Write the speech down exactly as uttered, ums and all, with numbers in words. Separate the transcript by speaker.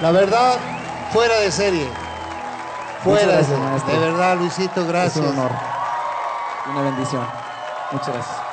Speaker 1: La verdad, fuera de serie. Fuera
Speaker 2: Muchas
Speaker 1: de
Speaker 2: gracias,
Speaker 1: serie.
Speaker 2: maestro.
Speaker 1: De verdad, Luisito,
Speaker 2: Es
Speaker 1: gracias.
Speaker 2: un honor. Una bendición. Muchas gracias.